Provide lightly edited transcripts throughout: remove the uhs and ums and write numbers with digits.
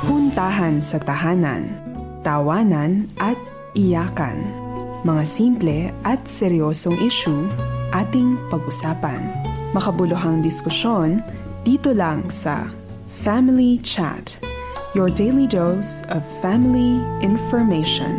Puntahan sa tahanan, tawanan at iyakan. Mga simple at seryosong issue ating pag-usapan. Makabuluhang diskusyon dito lang sa Family Chat, your daily dose of family information.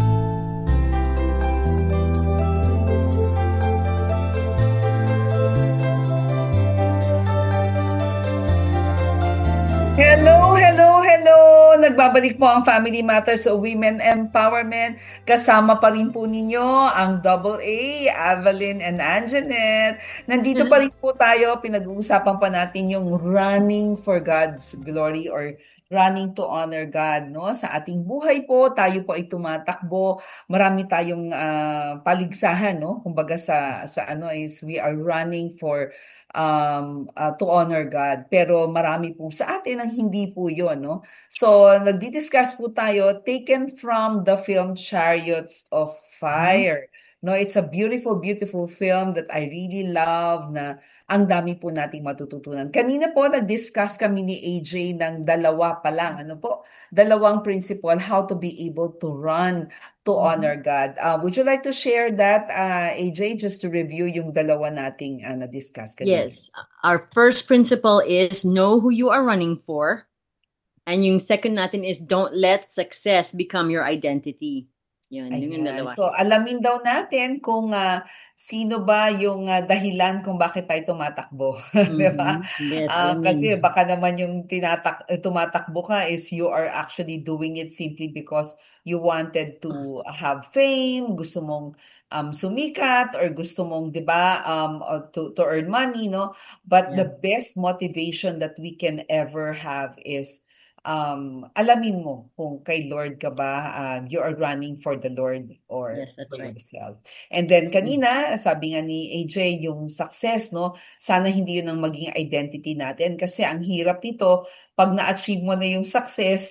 Hello, hello, hello! Nagbabalik po ang Family Matters o Women Empowerment. Kasama pa rin po ninyo ang AA, Evelyn and Anjanette. Nandito pa rin po tayo, pinag-uusapan pa natin yung running for God's glory or running to honor God, no? Sa ating buhay po, tayo po ay tumatakbo. Marami tayong paligsahan, no? Kumbaga sa ano is we are running for to honor God. Pero marami po sa atin ang hindi po yun, no? So, nagdi-discuss po tayo, taken from the film Chariots of Fire. No, it's a beautiful, beautiful film that I really love na ang dami po nating matututunan. Kanina po, nag-discuss kami ni AJ ng dalawa pa lang. Ano po? Dalawang principle, how to be able to run to honor God. Would you like to share that, AJ, just to review yung dalawa nating na-discuss kanina? Yes. Our first principle is know who you are running for. And yung second natin is don't let success become your identity. Yun yung dalawa. So, alamin daw natin kung sino ba yung dahilan kung bakit tayo tumatakbo. Diba? Yes, Kasi baka naman yung tumatakbo ka is you are actually doing it simply because you wanted to have fame, gusto mong sumikat, or gusto mong, di ba, to earn money, no? But the best motivation that we can ever have is alamin mo kung kay Lord ka ba, you are running for the Lord or Yes, that's for right. yourself. And then kanina, sabi nga ni AJ, yung success, no? Sana hindi yun ang maging identity natin kasi ang hirap nito pag na-achieve mo na yung success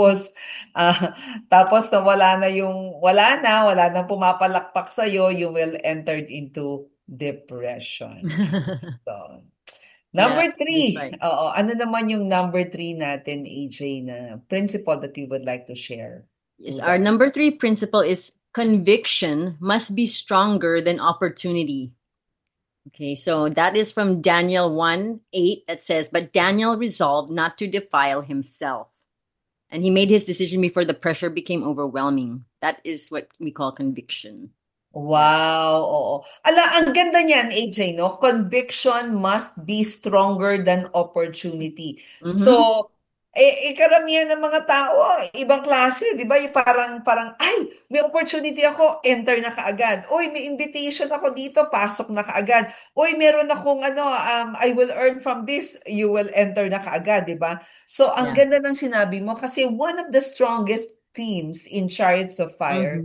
tapos wala na pumapalakpak sa you will enter into depression. So, Number 3. right. Oo, ano naman yung number 3 natin, AJ, na principle that you would like to share? Yes, our number 3 principle is conviction must be stronger than opportunity. Okay, so that is from Daniel 1:8. That says, but Daniel resolved not to defile himself. And he made his decision before the pressure became overwhelming. That is what we call conviction. Wow, oo. Ang ganda niyan, AJ, no? Conviction must be stronger than opportunity. So, karamihan ng mga tao, ibang klase, di ba? Yung parang, ay, may opportunity ako, enter na kaagad. Uy, may invitation ako dito, pasok na kaagad. Uy, meron akong I will earn from this, you will enter na kaagad, di ba? So, ang ganda ng sinabi mo kasi one of the strongest themes in Chariots of Fire,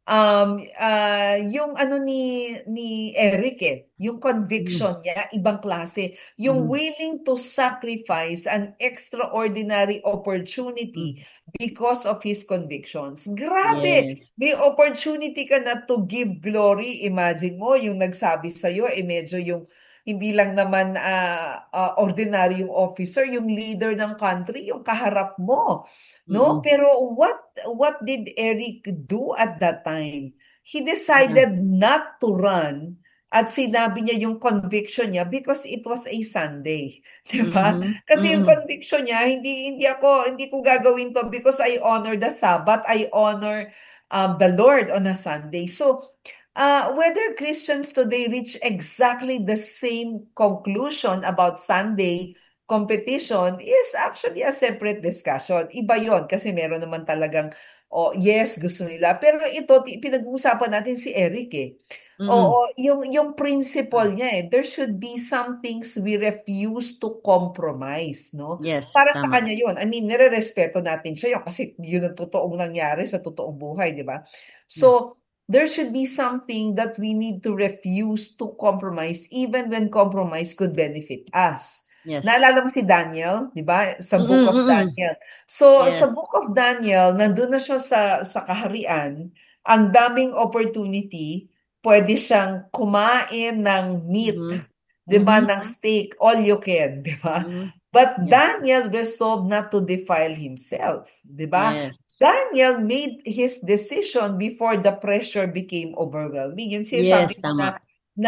yung ni Eric yung conviction niya, ibang klase. Yung willing to sacrifice an extraordinary opportunity because of his convictions. Grabe! Yes. May opportunity ka na to give glory. Imagine mo, yung nagsabi sa'yo, medyo yung hindi lang naman ordinary yung officer, yung leader ng country, yung kaharap mo. No? Pero what did Eric do at that time? He decided not to run at sinabi niya yung conviction niya because it was a Sunday. Diba? Kasi yung conviction niya, hindi ko gagawin to because I honor the Sabbath, I honor the Lord on a Sunday. So, whether Christians today reach exactly the same conclusion about Sunday competition is actually a separate discussion. Iba yon kasi meron naman talagang, yes, gusto nila. Pero ito, pinag-uusapan natin si Eric Oo, yung principle niya there should be some things we refuse to compromise, no? Yes, Para sa tama. kanya yun. I mean, nire-respeto natin siya yun kasi yun ang totoong nangyari sa totoong buhay, di ba? So, there should be something that we need to refuse to compromise even when compromise could benefit us. Yes. Naalala mo si Daniel, di ba? Sa Book of Daniel. So, sa Yes. Book of Daniel, nandun na siya sa kaharian, ang daming opportunity, pwede siyang kumain ng meat, di ba? Ng steak, all you can, di ba? But Yeah. Daniel resolved not to defile himself, di ba? Yes. Daniel made his decision before the pressure became overwhelming. Yun Yes, sinasabi ko tama.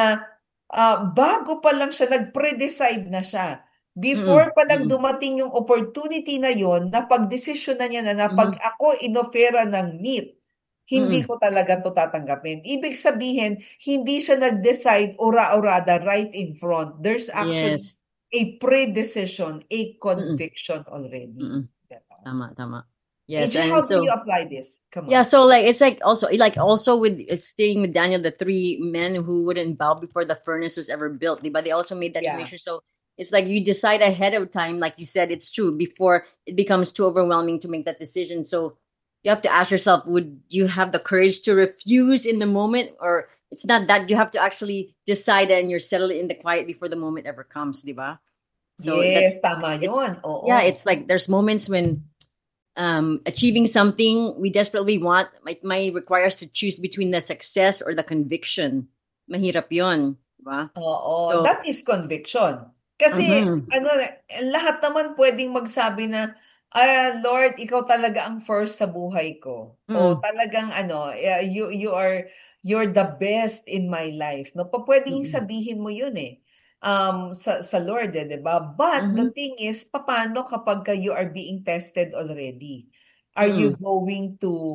na bago pa lang siya, nag-pre-decide na siya. Mm-mm. Before pa lang Mm-mm. dumating yung opportunity na yon, napag-desisyon na niya na pag Mhm. ako inofera ng meat, hindi Mm-mm. ko talaga to tatanggapin. Ibig sabihin, hindi siya nag-decide ura-urada right in front. There's actually Yes. a pre-decision, a Mm-mm. conviction already. Mm-mm. Tama. Yes, AJ, and how do you so apply this? Come yeah, on. so like it's like also with staying with Daniel, the three men who wouldn't bow before the furnace was ever built, but they also made that Yeah. declaration. So it's like you decide ahead of time, like you said, it's true before it becomes too overwhelming to make that decision. So you have to ask yourself, would you have the courage to refuse in the moment, or it's not that you have to actually decide and you're settled in the quiet before the moment ever comes, diba? So Yes, that's tama it's yun. yeah, Oo. it's like there's moments when achieving something we desperately want might require us to choose between the success or the conviction. Mahirap yun, diba? Oo, So, that is conviction. Kasi mhm, ano, lahat naman pwedeng magsabi na, Lord, ikaw talaga ang first sa buhay ko. O mm, talagang ano, you're the best in my life. No, pwedeng mm, sabihin mo 'yun eh. Sa Lord, 'di ba? But the mhm, thing is, paano kapag you are being tested already? Are you mm, going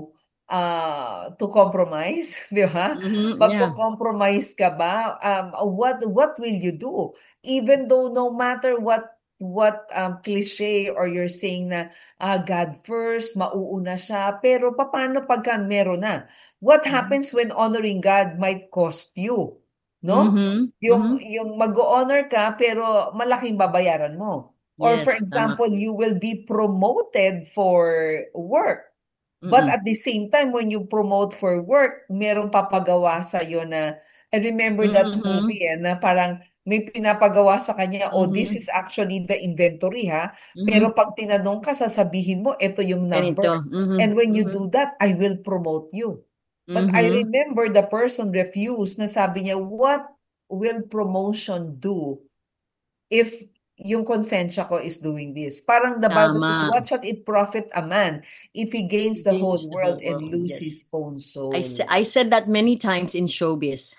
to compromise, 'di ba? mhm, yeah, Magko-compromise ka ba? What will you do? Even though no matter what cliche or you're saying na God first, mauuna siya, pero paano pagka meron na? What mhm, happens when honoring God might cost you? No? mhm, Yung mhm. yung mag-honor ka pero malaking babayaran mo. Or for Yes, tama. example, you will be promoted for work. But Mm, at the same time, when you promote for work, merong papagawa sa'yo na, I remember that mhm, movie na parang may pinapagawa sa kanya, oh, this is mhm, actually the inventory ha. Pero mhm. pag tinanong ka, sasabihin mo, ito yung number. Ganito. Mhm, And when you mhm, do that, I will promote you. But I mhm. remember the person refused na sabi niya, what will promotion do if yung konsensya ko is doing this? Parang the Bible says, Tama. what shall it profit a man if he gains the whole Against the world whole and world. lose Yes. his own soul? I said that many times in showbiz.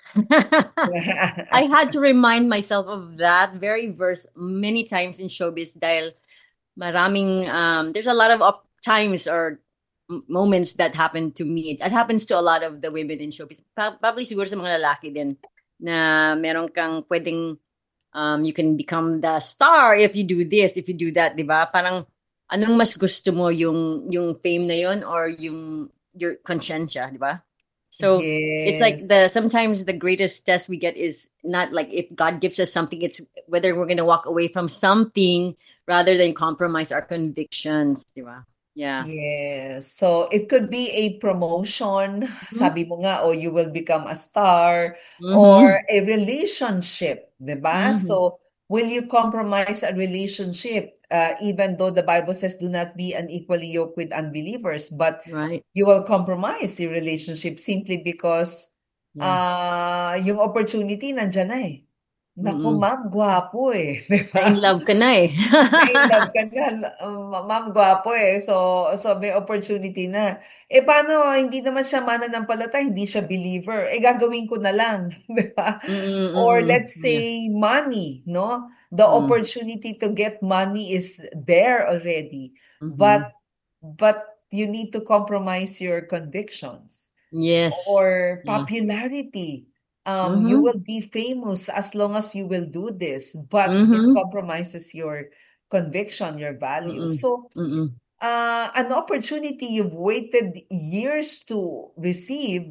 I had to remind myself of that very verse many times in showbiz dahil maraming there's a lot of times or moments that happen to me. That happens to a lot of the women in showbiz. Probably siguro sa mga lalaki din na meron kang pwedeng you can become the star if you do this, if you do that, 'di ba? Parang anong mas gusto mo yung fame na yon or yung your conscience, 'di ba? So it's like Yes. the sometimes the greatest test we get is not like if God gives us something, it's whether we're gonna walk away from something rather than compromise our convictions, di ba? Yeah. Yes. So it could be a promotion, Mm-hmm. sabi mo nga, or you will become a star, or Mm-hmm. a relationship, 'di ba? Mm-hmm. So will you compromise a relationship, even though the Bible says do not be unequally yoked with unbelievers, but Right. you will compromise your relationship simply because Yeah. yung opportunity nandyan na eh. Naku, Mm-mm. ma'am, gwapo eh, 'di Na in ba? love ka na eh. Na-inlove ka na, ma'am, gwapo eh. So may opportunity na. Eh, paano, hindi naman siya mananampalataya, hindi siya believer. Eh, gagawin ko na lang, di ba? Mm-mm. Or Mm-mm. let's Yeah. say money, no? The Mm. opportunity to get money is there already. Mm-hmm. But you need to compromise your convictions Yes. or Yeah. popularity. You Mm-hmm. will be famous as long as you will do this, but it Mm-hmm. compromises your conviction, your values. Mm-mm. So, Mm-mm. an opportunity you've waited years to receive,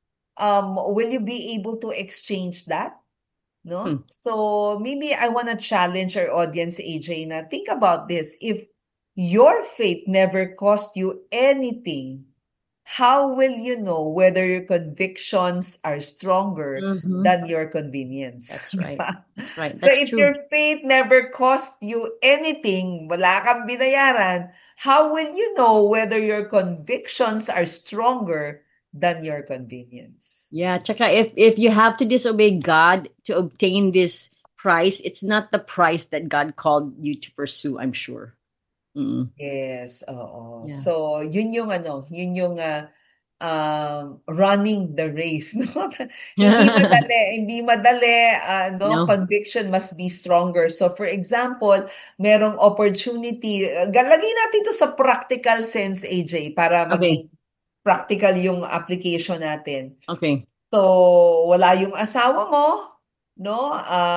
will you be able to exchange that? No? Hmm. So maybe I want to challenge our audience, AJ, na think about this. If your faith never cost you anything, how will you know whether your convictions are stronger Mm-hmm. than your convenience? That's right. That's right. So That's if true. your faith never cost you anything, wala kang binayaran, how will you know whether your convictions are stronger than your convenience? Yeah, tsaka if you have to disobey God to obtain this price, it's not the price that God called you to pursue, I'm sure. Mm. Yes, oo. Yeah. So, yun yung running the race, no? Hindi madali, no? No. Conviction must be stronger. So, for example, merong opportunity, lagay natin to sa practical sense, AJ, para Okay. maging practical yung application natin. Okay. So, wala yung asawa mo, no?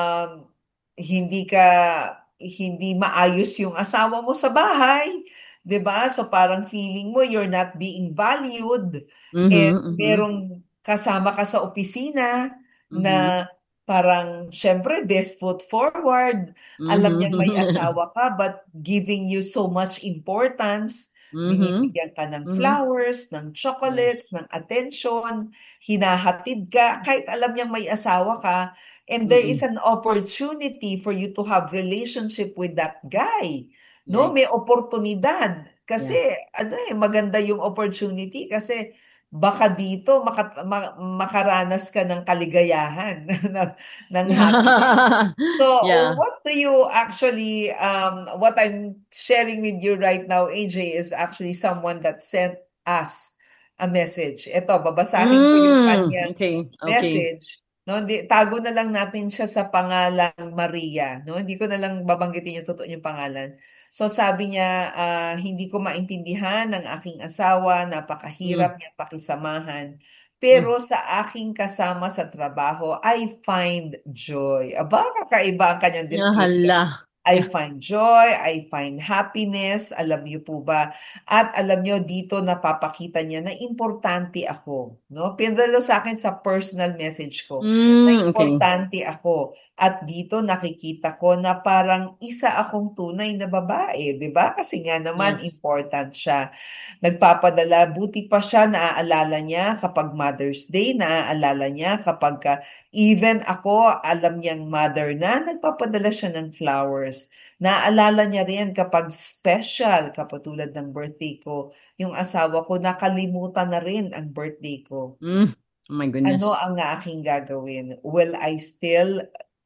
Hindi maayos yung asawa mo sa bahay, 'di ba? So parang feeling mo you're not being valued, and Mm-hmm. Mm-hmm. merong kasama ka sa opisina Mm-hmm. na parang syempre best foot forward, alam niyang may Mm-hmm. asawa ka but giving you so much importance, Mm-hmm. binibigyan ka ng Mm-hmm. flowers, ng chocolates, Yes. ng attention, hinahatid ka kahit alam niyang may asawa ka, and there is Mm-mm. an opportunity for you to have relationship with that guy. No, may Yikes. oportunidad kasi Yeah. maganda yung opportunity kasi baka dito makaranas ka ng kaligayahan ng happiness. So, Yeah. what do you actually, what I'm sharing with you right now, AJ, is actually someone that sent us a message. Ito, babasahin ko yung kanyang Okay. Okay. message. No, tago na lang natin siya sa pangalang Maria. No, hindi ko na lang babanggitin yung totoo yung pangalan. So, sabi niya, hindi ko maintindihan ng aking asawa, Mm. napakahirap niya pakisamahan. Mm. Pero sa aking kasama sa trabaho, I find joy. Aba, kakaiba ang kanyang Yeah, description. hala. I Yeah. find joy, I find happiness, alam niyo po ba? At alam niyo, dito napapakita niya na importante ako. No? Pinadalo sa akin sa personal message ko na Okay. importante ako. At dito nakikita ko na parang isa akong tunay na babae, 'di ba? Kasi nga naman Yes. important siya. Nagpapadala, buti pa siya, naaalala niya kapag Mother's Day, naaalala niya kapag even ako, alam niyang mother na, nagpapadala siya ng flowers. Naaalala niya rin kapag special, kapatulad ng birthday ko, yung asawa ko, nakalimutan na rin ang birthday ko. Mm. Oh my Ano goodness. ang aking gagawin? Will I still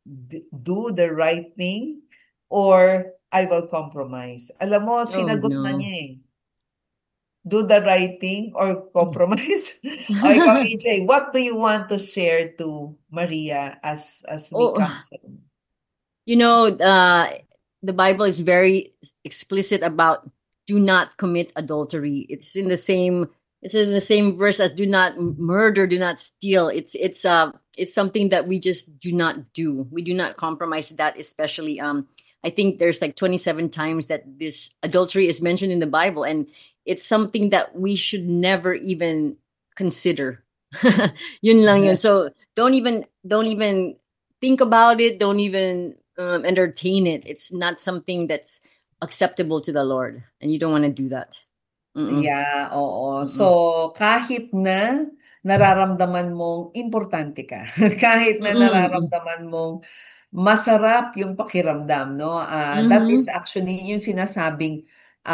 do the right thing or I will compromise? Alam mo, Oh sinagot na no. niya eh. Do the right thing or compromise? O ikaw, AJ, what do you want to share to Maria as we Oh, counsel? you know, the Bible is very explicit about do not commit adultery. It's in the same verse as do not murder, do not steal. It's something that we just do not do. We do not compromise that, especially I think there's like 27 times that this adultery is mentioned in the Bible, and it's something that we should never even consider. Yun lang yun. So don't even think about it. Don't even entertain it. It's not something that's acceptable to the Lord, and you don't want to do that. Mm-mm. Yeah, oo. So, Mm-mm. kahit na nararamdaman mong importante ka, kahit na Mm-mm. nararamdaman mong masarap yung pakiramdam, no? That is Mm-hmm. actually yung sinasabing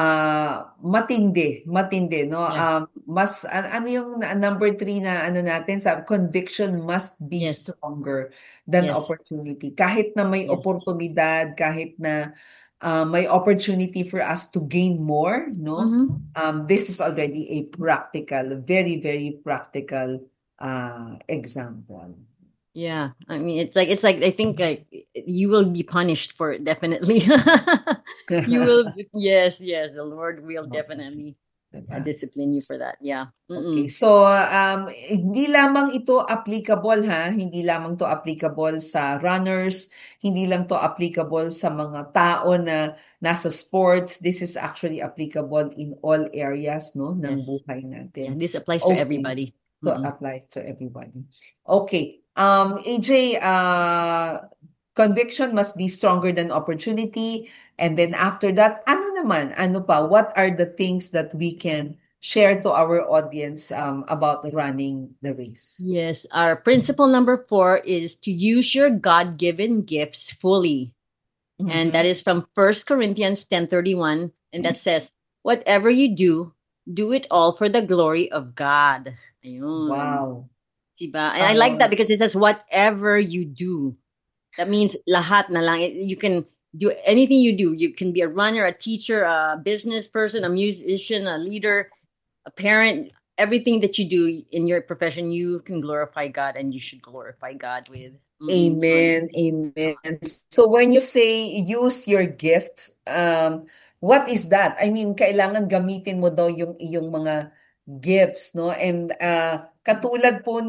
matindi, no? Yeah. Ano yung number 3 na ano natin, sa conviction must be Yes. stronger than Yes. opportunity. Kahit na may Yes. oportunidad, kahit na may opportunity for us to gain more, no? Mm-hmm. This is already a practical, very, very practical example. Yeah. I mean, it's like I think like you will be punished for it, definitely. You will. Yes. Yes. The Lord will definitely Diba? discipline you for that. Yeah. Okay. Mm-mm. So, hindi lamang ito applicable ha, hindi lamang to applicable sa runners, hindi lang to applicable sa mga tao na nasa sports. This is actually applicable in all areas, no, ng Yes. buhay Yeah. natin. This applies to Okay. everybody. To Mm-mm. apply to everybody. Okay. AJ, conviction must be stronger than opportunity. And then after that, ano pa? What are the things that we can share to our audience about running the race? Yes, our principle number 4 is to use your God-given gifts fully. And that Mhm. is from 1 Corinthians 10:31. And that says, whatever you do it all for the glory of God. Ayun. Wow. Diba? And I like that because it says, whatever you do. That means lahat na lang. You can do anything you do. You can be a runner, a teacher, a business person, a musician, a leader, a parent. Everything that you do in your profession, you can glorify God, and you should glorify God with. Amen. Amen. So when you say use your gift, what is that? I mean, kailangan gamitin mo daw yung iyong mga gifts, no? And katulad po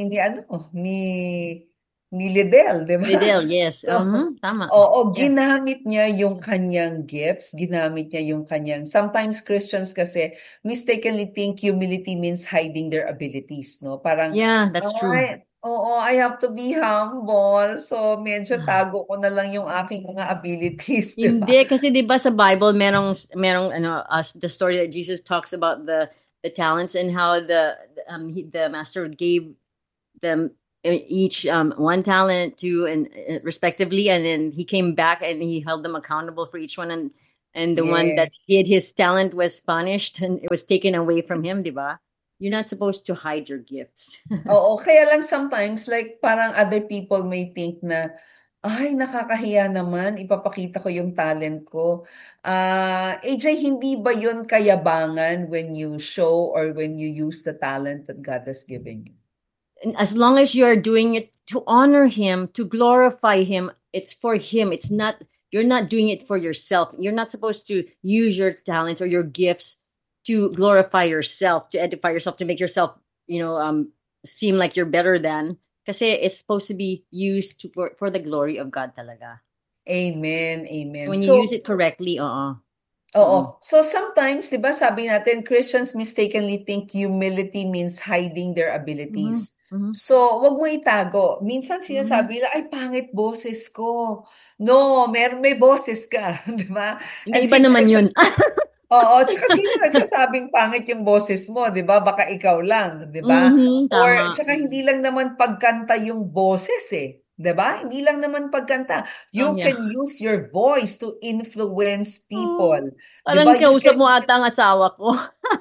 ni Lidel, di ba? Lidel, yes. So, Tama. oo, Yeah. ginamit niya yung kanyang gifts, ginamit niya yung kanyang. Sometimes Christians kasi mistakenly think humility means hiding their abilities, no? Parang, Yeah, that's true. oo, I have to be humble. So, medyo tago ko na lang yung aking mga abilities, di ba? Hindi kasi 'di ba sa Bible merong the story that Jesus talks about the talents and how the master gave them each one talent to and respectively, and then he came back and he held them accountable for each one, and the one that Yes. hid his talent was punished and it was taken away from him, 'di ba? You're not supposed to hide your gifts. Oo, kaya lang sometimes like parang other people may think na, ay, nakakahiya naman, ipapakita ko yung talent ko. AJ, hindi ba yun kayabangan when you show or when you use the talent that God has given you? And as long as you are doing it to honor him, to glorify him, it's for him. It's not, you're not doing it for yourself. You're not supposed to use your talents or your gifts to glorify yourself, to edify yourself, to make yourself, seem like you're better than. Kasi it's supposed to be used for the glory of God talaga. Amen, amen. When you use it correctly, Oo. So sometimes, 'di ba, sabi natin Christians mistakenly think humility means hiding their abilities. So, wag mo itago. Minsan sinasabi nila, ay, pangit boses ko. No, may boses ka, 'di ba? And Hindi, iba naman yun. oo, tsaka sino nagsasabing pangit yung boses mo, 'di ba? Baka ikaw lang, 'di ba? Or Tama. tsaka hindi lang naman pagkanta yung boses eh. 'Di ba? Hindi lang naman pagkanta. Oh, You yeah. can use your voice to influence people. 'Di Parang ba? You kausap can mo ata ang asawa ko.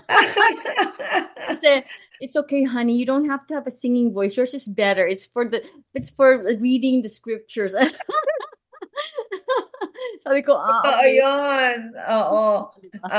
Kasi, it's okay, honey. You don't have to have a singing voice. Yours is better. It's for reading the scriptures. Sabi ko, Oo, okay. yun. Oo.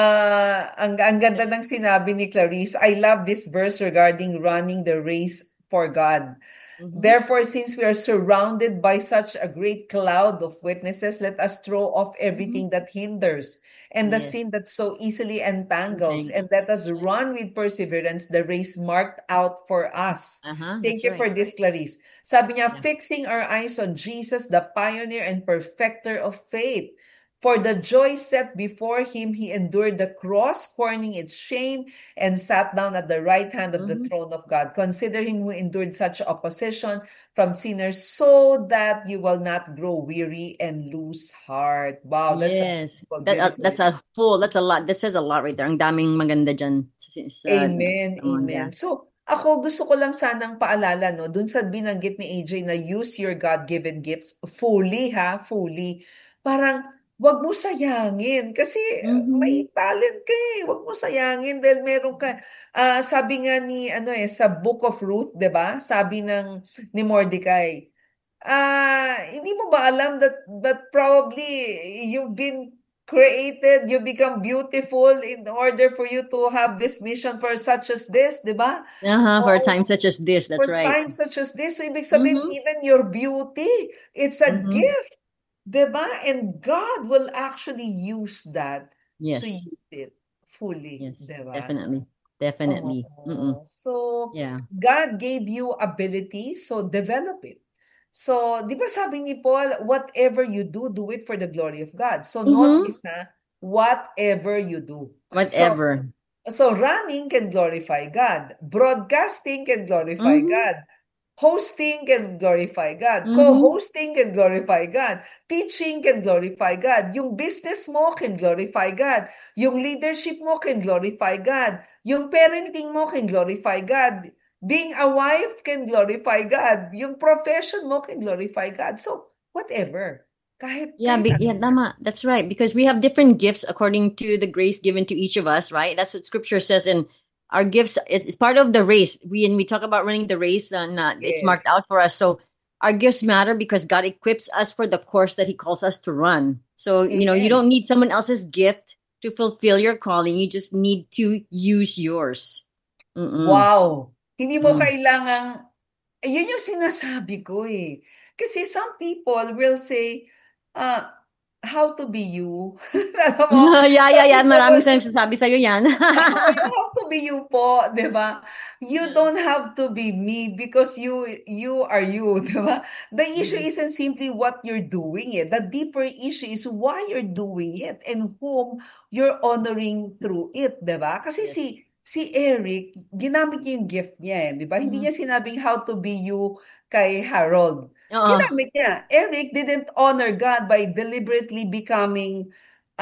Ang ganda ng sinabi ni Clarice. I love this verse regarding running the race for God. Therefore, since we are surrounded by such a great cloud of witnesses, let us throw off everything that hinders and the Yes. sin that so easily entangles, Okay. and let us run with perseverance the race marked out for us. Thank That's you for right. this, Clarice. Sabi niya, Yeah. fixing our eyes on Jesus, the pioneer and perfecter of faith. For the joy set before him, he endured the cross, scorning its shame, and sat down at the right hand of the throne of God. Consider him who endured such opposition from sinners so that you will not grow weary and lose heart. Wow, that's a Yes. beautiful. That's a lot. That says a lot right there. Ang daming maganda dyan. Amen, Yeah. amen. So, ako gusto ko lang sanang paalala, no, dun sa binanggit ni AJ na use your God-given gifts fully, fully. Parang, wag mo sayangin kasi may talent ka eh. Wag mo sayangin dahil meron ka. Sabi nga ni sa Book of Ruth, 'di ba? Sabi ni Mordecai, hindi mo ba alam that probably you've been created, you become beautiful in order for you to have this mission for such as this, 'di ba? For a time such as this. For That's right. times such as this, so ibig sabihin, even your beauty, it's a gift. Diba? And God will actually use that to Yes. use it fully. Yes. Diba? Definitely. So, Yeah. God gave you ability, so develop it. So, di ba sabi ni Paul, whatever you do, do it for the glory of God. So, notice na, whatever you do. Whatever. So, running can glorify God. Broadcasting can glorify God. Hosting can glorify God. Co-hosting can glorify God. Teaching can glorify God. Yung business mo can glorify God. Yung leadership mo can glorify God. Yung parenting mo can glorify God. Being a wife can glorify God. Yung profession mo can glorify God. So, whatever. Kahit Tama. That's right. Because we have different gifts according to the grace given to each of us, right? That's what scripture says. And our gifts, it's part of the race. When we talk about running the race, it's marked out for us. So our gifts matter because God equips us for the course that He calls us to run. So, you Amen. don't need someone else's gift to fulfill your calling. You just need to use yours. Wow! Hindi mo Mm. kailangang, yun yung sinasabi ko eh. Kasi some people will say, uh, how to be you. Alam mo, some Yeah. people Maraming will sinasabi sa'yo yan. you have to be you po, 'di ba? You don't have to be me because you are you, 'di ba? The issue isn't simply what you're doing it. The deeper issue is why you're doing it and whom you're honoring through it, 'di ba? Kasi Yes. si Eric, ginamit niya yung gift niya, 'di ba? Hindi Mhm. niya sinabing how to be you kay Harold. Oo. Ginamit niya. Eric didn't honor God by deliberately becoming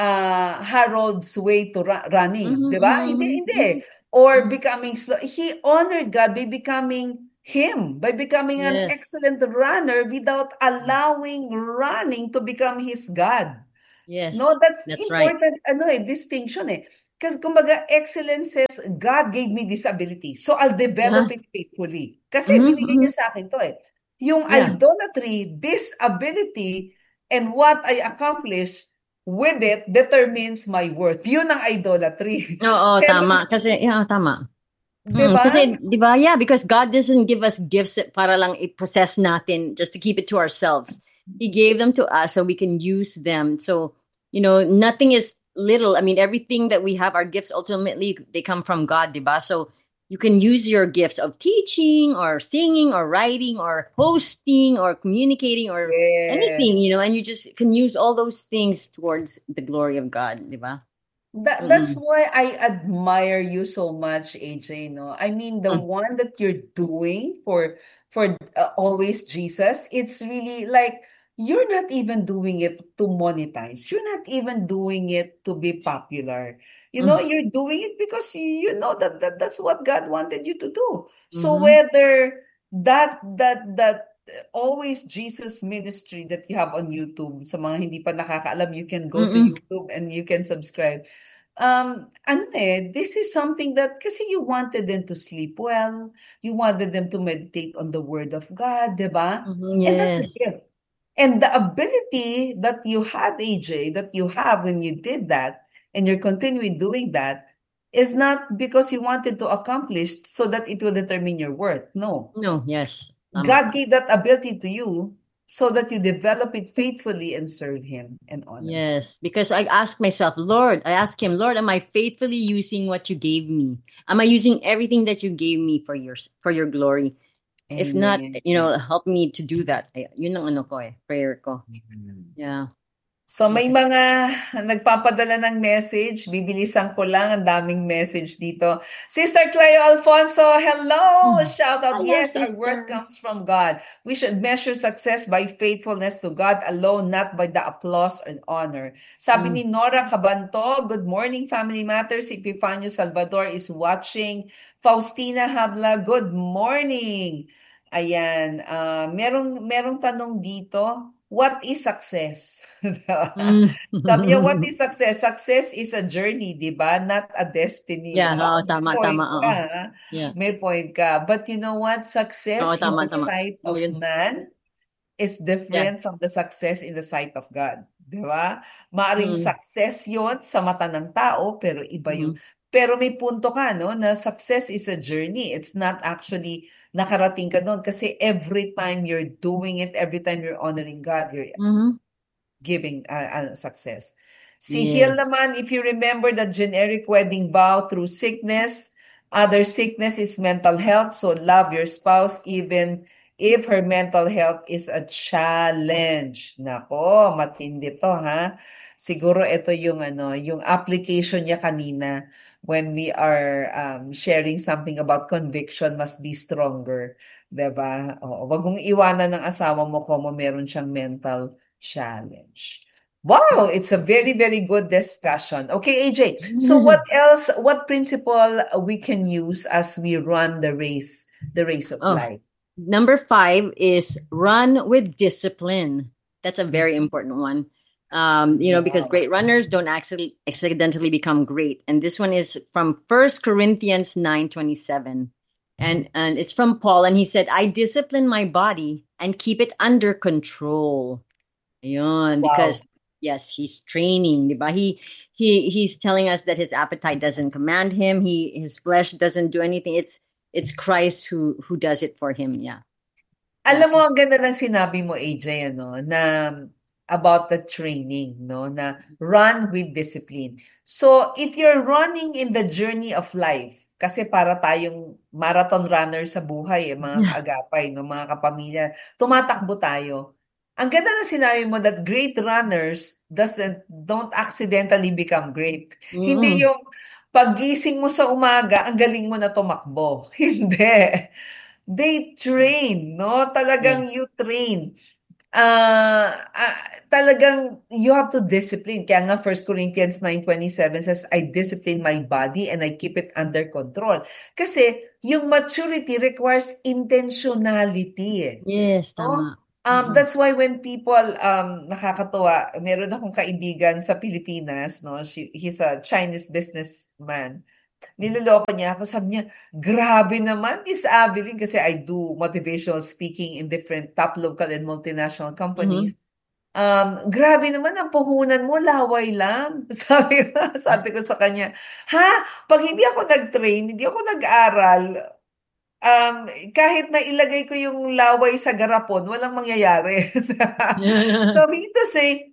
Harold's way to running, Mhm, 'di ba? Hindi, mhm, hindi. mhm. Or Mhm. becoming slow. He honored God by becoming him, by becoming an Yes. excellent runner without allowing running to become his God. No, Yes. that's That's right. important, distinction eh. Kasi kumbaga, excellence says, God gave me this ability, so I'll develop Uh-huh. it faithfully. Kasi Mhm, binigay mhm. niya sa akin to eh. Yung Yeah. idolatry, this ability, and what I accomplish with it determines my worth. Yun ang idolatry. Oo, Pero, tama. Kasi, yeah, tama. di ba? Kasi, di ba, yeah, because God doesn't give us gifts para lang i-possess natin just to keep it to ourselves. He gave them to us so we can use them. So, nothing is little. I mean, everything that we have, our gifts, ultimately, they come from God, di ba? So, you can use your gifts of teaching or singing or writing or hosting or communicating or anything, Yes. and you just can use all those things towards the glory of God, di ba? That's Mm-mm. why I admire you so much, AJ, no? I mean, the Mm. one that you're doing for Always Jesus, it's really like you're not even doing it to monetize. You're not even doing it to be popular. Mm. You're doing it because you know that's what God wanted you to do. So Mhm. whether that Always Jesus ministry that you have on YouTube, sa mga hindi pa nakakaalam, you can go to Mm-mm. YouTube and you can subscribe. This is something that kasi you wanted them to sleep well, you wanted them to meditate on the word of God, 'di ba? Mhm, And that's a yes. gift. And the ability that you had, AJ, that you have when you did that, and you're continuing doing that, is not because you wanted to accomplish so that it will determine your worth. No. No, yes. Tama. God gave that ability to you so that you develop it faithfully and serve Him and honor Him. Yes, because I ask myself, I ask him, Lord, am I faithfully using what you gave me? Am I using everything that you gave me for your glory? If not, Amen. help me to do that. Yun ang ano ko prayer ko. Yeah. So may Yes. mga nagpapadala ng message. Bibilisan ko lang, ang daming message dito. Sister Cleo Alfonso, hello! Shout out, Hello, yes, our sister. worth comes from God. We should measure success by faithfulness to God alone, not by the applause and honor. Sabi Mm. ni Nora Cabanto, good morning, Family Matters. Epifanio Salvador is watching. Faustina Habla, good morning. Ayan, merong tanong dito. What is success? Mm. Sabi niya, what is success? Success is a journey, di ba? Not a destiny. Yeah, oo, Wow, may tama, point tama, ka. oo. Ha? Yeah. May point ka. But you know what? Oo, Success in tama, the tama. sight Ano of yun? man is Yeah. different from the success in the sight of God. Di ba? Maaring Mm. success yon sa mata ng tao, pero iba yung... Mhm. Pero may punto ka, no? Na success is a journey. It's not actually nakarating ka doon. Kasi every time you're doing it, every time you're honoring God, you're Mhm. giving success. Si Hill Yes. naman, if you remember the generic wedding vow through sickness, other sickness is mental health. So love your spouse even if her mental health is a challenge. Nako, matindi to ha. Siguro ito yung yung application niya kanina when we are sharing something about conviction must be stronger. 'Di ba? Oo, wag mong iwanan ng asawa mo kung meron siyang mental challenge. Wow, it's a very, very good discussion. Okay, AJ. So what else, what principle we can use as we run the race of Oh, life? number 5 is run with discipline. That's a very important one. Because Wow. great runners don't actually accidentally become great. And this one is from First Corinthians 9:27. And it's from Paul, and he said, I discipline my body and keep it under control. Ayun, because Wow. yes, he's training, di ba? He's telling us that his appetite doesn't command him. His flesh doesn't do anything. It's Christ who does it for him. Yeah. Yeah. Alam mo, ang ganda ng sinabi mo, AJ, ano, na about the training, no, na run with discipline. So, if you're running in the journey of life, kasi para tayong marathon runner sa buhay, mga kaagapay, no, mga kapamilya, tumatakbo tayo. Ang ganda na sinabi mo that great runners don't accidentally become great. Hindi Mm-mm. yung paggising mo sa umaga, ang galing mo na tumakbo. Hindi. They train, no? Talagang Yes. you train. Talagang you have to discipline. Kaya nga 1 Corinthians 9:27 says, I discipline my body and I keep it under control. Kasi yung maturity requires intentionality eh. Yes, No? tama. Mm-mm. That's why when people, nakakatuwa, meron akong kaibigan sa Pilipinas, no? He's a Chinese businessman. Niloloko niya ako. Sabi niya, grabe naman, Miss Abilene, kasi I do motivational speaking in different top local and multinational Mm-hmm. companies. Grabe naman ang puhunan mo, laway lang. Sabi ko sa kanya, ha? Pag hindi ako nag-train, hindi ako nag-aral, um, kahit na ilagay ko yung laway sa garapon, walang mangyayari. So, meaning to say,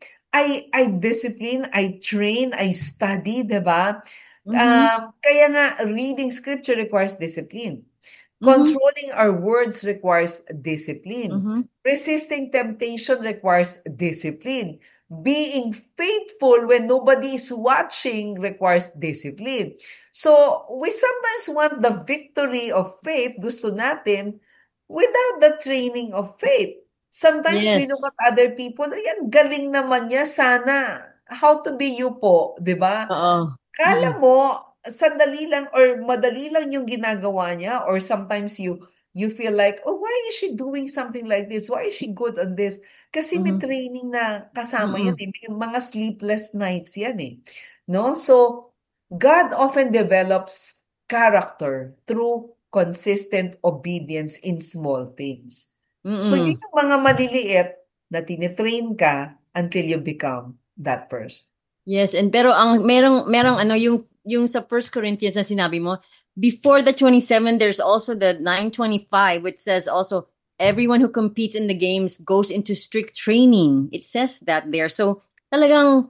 I discipline, I train, I study, di ba? Mm-hmm. Kaya nga, reading scripture requires discipline. Mm-hmm. Controlling our words requires discipline. Mm-hmm. Resisting temptation requires discipline. Being faithful when nobody is watching requires discipline. So, we sometimes want the victory of faith, gusto natin, without the training of faith. Sometimes we look Yes. at other people, ayan, galing naman niya, sana. How to be you po, di ba? Oo. Kala Mm-mm. mo, sandali lang or madali lang yung ginagawa niya or sometimes you feel like, oh, why is she doing something like this? Why is she good on this? Kasi may Mm-hmm. training na kasama yan Mm-mm. eh. May mga sleepless nights yan eh. No? So, God often develops character through consistent obedience in small things. So, yun Mm-mm. yung mga maliliit na tinitrain ka until you become that person. Yes, and pero ang merong ano yung sa First Corinthians na sinabi mo, before the 27 there's also the 9:25 which says also everyone who competes in the games goes into strict training. It says that there. So talagang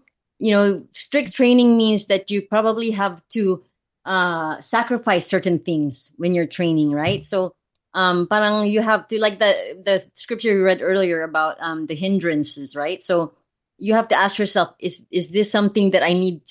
strict training means that you probably have to sacrifice certain things when you're training, right? So parang you have to, like the scripture you read earlier about the hindrances, right? So you have to ask yourself, is this something that I need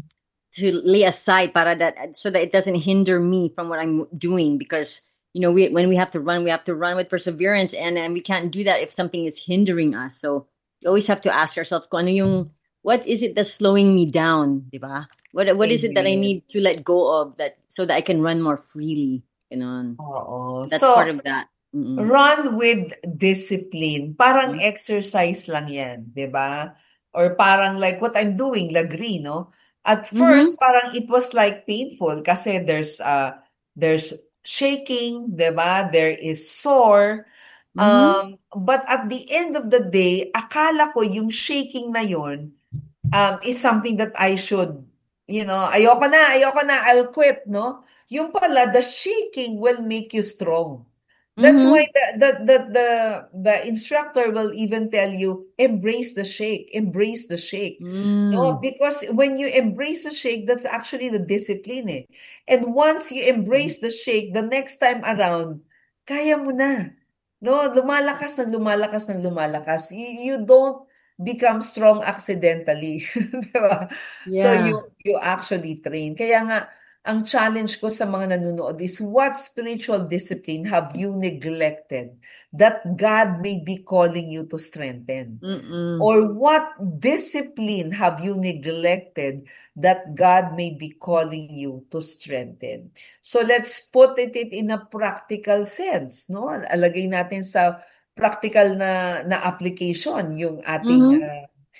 to lay aside para that so that it doesn't hinder me from what I'm doing? Because when we have to run with perseverance, and we can't do that if something is hindering us. So you always have to ask yourself kung ano what is it that's slowing me down, di ba? What is it that I Amen. need to let go of, that so that I can run more freely? Ganon. Oo. That's part So, of that. Mm-mm. run with discipline. Parang Mm-hmm. exercise lang yan, di ba? Or parang like what I'm doing, lagri, no? At Mm-hmm. first, parang it was like painful kasi there's shaking, di ba? There is sore. Mm-hmm. But at the end of the day, akala ko yung shaking na yon is something that I should, ayoko na, I'll quit, no? Yung pala, the shaking will make you strong. That's why Mm-hmm. the instructor will even tell you, embrace the shake. No, Mm. because when you embrace the shake, that's actually the discipline eh. And once you embrace the shake, the next time around, kaya mo na. No, lumalakas ng lumalakas ng lumalakas. You don't become strong accidentally. Di ba? So Yeah. you actually train. Kaya nga, ang challenge ko sa mga nanonood is, what spiritual discipline have you neglected that God may be calling you to strengthen? Mm-mm. Or what discipline have you neglected that God may be calling you to strengthen? So let's put it in a practical sense, no? Alagay natin sa practical na application yung ating Mm-hmm.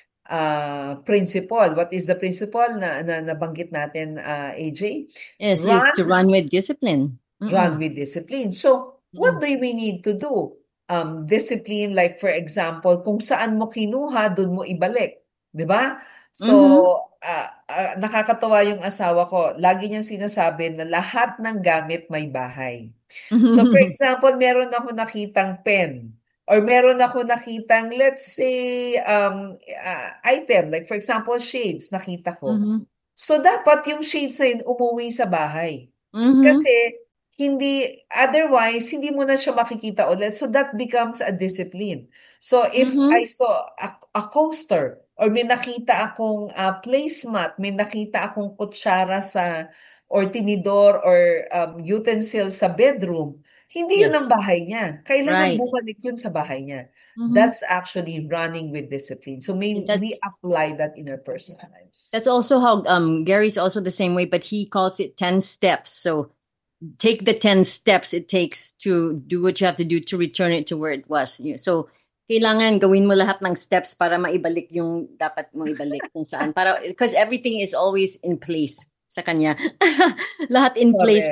principle. What is the principle na nabanggit natin, AJ? Yes, is to Run run with discipline. run Mm-mm. with discipline. So, what Mm-mm. do we need to do? Discipline, like for example, kung saan mo kinuha, dun mo ibalik. 'Di ba? So, Mhm. nakakatawa yung asawa ko. Lagi niyang sinasabi na lahat ng gamit may bahay. So, for example, meron ako nakitang pen or meron ako nakitang, let's say, item. Like for example, shades, nakita ko. Mhm. So, dapat yung shades na yun umuwi sa bahay. Mhm. Kasi, otherwise, hindi mo na siya makikita ulit. So, that becomes a discipline. So, if I Mhm. saw a coaster, or may nakita akong placemat, may nakita akong kutsara or tinidor, or utensil sa bedroom, hindi yun ang Yes. bahay niya. Kailangan Right. bumalik yun sa bahay niya. Mhm. That's actually running with discipline. So, may we That's apply that in our personal lives. that's also how Gary's also the same way, but he calls it 10 steps. So take the 10 steps it takes to do what you have to do to return it to where it was. So kailangan gawin mo lahat ng steps para maibalik yung dapat mo ibalik kung saan. Para because everything is always in place sa kanya. Lahat in place Correct.